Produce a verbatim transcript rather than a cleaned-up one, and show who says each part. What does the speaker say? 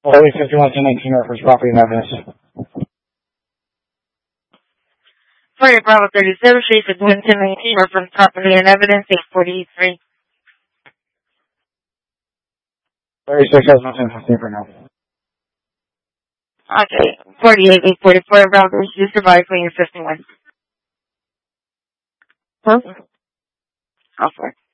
Speaker 1: Larry fifty-one to nineteen reference property and evidence.
Speaker 2: For your Bravo thirty-seven, Street fifty-one to nineteen reference property and evidence, eight forty-three.
Speaker 1: Larry six has one ten fifteen for now.
Speaker 2: Okay, forty-eight, eight forty-four, Bravo, you survived for your fifty-one. Huh? How far?